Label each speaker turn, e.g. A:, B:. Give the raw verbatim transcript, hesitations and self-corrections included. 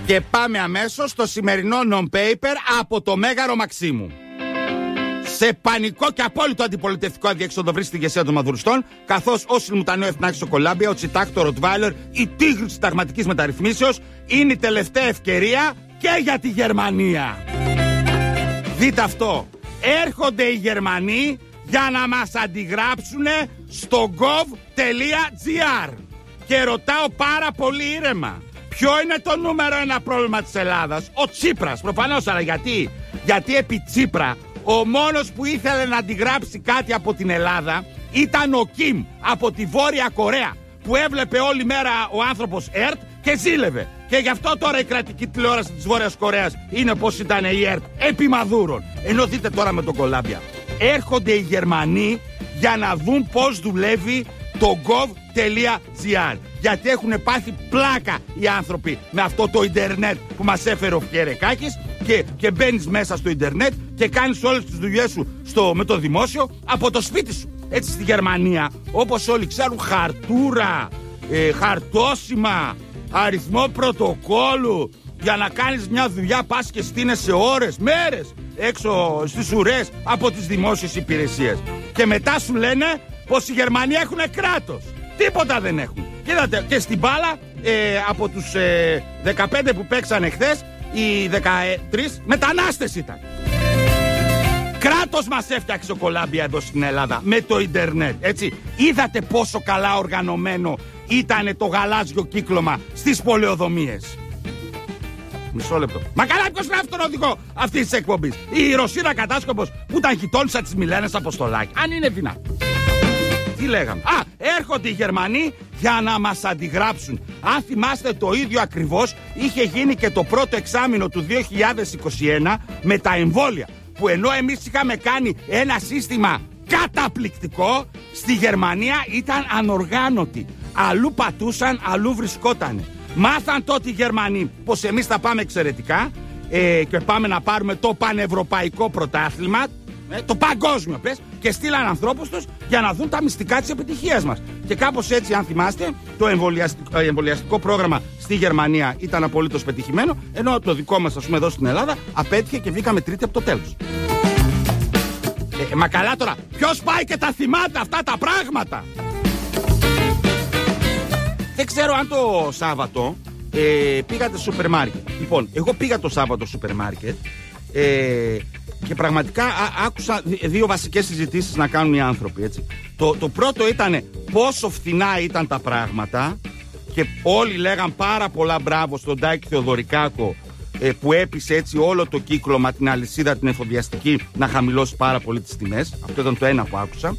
A: Και πάμε αμέσως στο σημερινό non-paper από το Μέγαρο Μαξίμου. Σε πανικό και απόλυτο αντιπολιτευτικό αδιέξοδο βρίσκεται η ηγεσία των Μαδουριστών, καθώς ο Σιλμουτανέο Εθνάκης στο Κολάμπια, ο Τσιτάκ, το Ροτβάιλερ, η τίγρη της συνταγματικής μεταρρυθμίσεως είναι η τελευταία ευκαιρία και για τη Γερμανία. Δείτε αυτό. Έρχονται οι Γερμανοί για να μας αντιγράψουν στο gov.gr. Και ρωτάω πάρα πολύ ήρεμα, ποιο είναι το νούμερο ένα πρόβλημα της Ελλάδας? Ο Τσίπρας, προφανώς, αλλά γιατί? Γιατί επί Τσίπρα ο μόνος που ήθελε να αντιγράψει κάτι από την Ελλάδα ήταν ο Κιμ από τη Βόρεια Κορέα, που έβλεπε όλη μέρα ο άνθρωπος ΕΡΤ και ζήλευε. Και γι' αυτό τώρα η κρατική τηλεόραση της Βόρειας Κορέας είναι πως ήταν η ΕΡΤ, επί Μαδούρων. Ενώ δείτε τώρα με τον Κολάμπια. Έρχονται οι Γερμανοί για να δουν πως δουλεύει το gov.gr. Γιατί έχουν πάθει πλάκα οι άνθρωποι με αυτό το ίντερνετ που μας έφερε ο Φιερεκάκης, και, και μπαίνεις μέσα στο ίντερνετ και κάνεις όλες τις δουλειές σου στο, με το δημόσιο από το σπίτι σου. Έτσι στη Γερμανία, όπως όλοι ξέρουν, χαρτούρα, ε, χαρτόσημα, αριθμό πρωτοκόλλου. Για να κάνεις μια δουλειά πας και στείνεσαι ώρες, μέρες έξω στις ουρές από τις δημόσιες υπηρεσίες. Και μετά σου λένε πως οι Γερμανοί έχουν κράτος. Τίποτα δεν έχουν. Κοίτατε, και στην μπάλα ε, από τους ε, δεκαπέντε που παίξανε χθες, οι δεκατρείς μετανάστες ήταν. Κράτος μας έφτιαξε ο Κολάμπια εδώ στην Ελλάδα με το ίντερνετ, έτσι. Είδατε πόσο καλά οργανωμένο ήταν το γαλάζιο κύκλωμα στις πολεοδομίες? Μισό λεπτό. Μα καλά, ποιος γράφει τον οδηγό αυτής της εκπομπής? Η Ρωσίνα Κατάσκοπος που ήταν γειτόνισσα της Μιλένας Αποστολάκη. Αν είναι δυνατόν. Τι λέγαμε? Α, έρχονται οι Γερμανοί για να μας αντιγράψουν. Αν θυμάστε, το ίδιο ακριβώς είχε γίνει και το πρώτο εξάμηνο του δύο χιλιάδες είκοσι ένα με τα εμβόλια. Που ενώ εμείς είχαμε κάνει ένα σύστημα καταπληκτικό, στη Γερμανία ήταν ανοργάνωτοι. Αλλού πατούσαν, αλλού βρισκότανε. Μάθαν τότε οι Γερμανοί πως εμείς θα πάμε εξαιρετικά ε, και πάμε να πάρουμε το πανευρωπαϊκό πρωτάθλημα, ε, το παγκόσμιο πες, και στείλαν ανθρώπους τους για να δουν τα μυστικά της επιτυχίας μας. Και κάπως έτσι, αν θυμάστε, το εμβολιαστικό, εμβολιαστικό πρόγραμμα στη Γερμανία ήταν απολύτως πετυχημένο, ενώ το δικό μας, ας πούμε, εδώ στην Ελλάδα απέτυχε και βγήκαμε τρίτη από το τέλος. Ε, μα καλά τώρα, ποιος πάει και τα θυμάται αυτά τα πράγματα? Δεν ξέρω αν το Σάββατο ε, πήγατε στο σούπερ μάρκετ. Λοιπόν, εγώ πήγα το Σάββατο στο σούπερ μάρκετ ε, και πραγματικά α, άκουσα δύο βασικές συζητήσεις να κάνουν οι άνθρωποι, έτσι. Το, το πρώτο ήταν πόσο φθηνά ήταν τα πράγματα και όλοι λέγαν πάρα πολλά μπράβο στον Τάκη Θεοδωρικάκο ε, που έπεισε έτσι όλο το κύκλωμα, την αλυσίδα την εφοδιαστική, να χαμηλώσει πάρα πολύ τις τιμές. Αυτό ήταν το ένα που άκουσα.